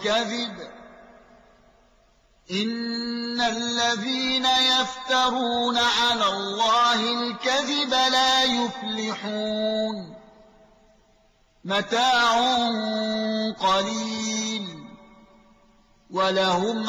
الكذب إن الذين يفترون على الله الكذب لا يفلحون متاع قليل ولهم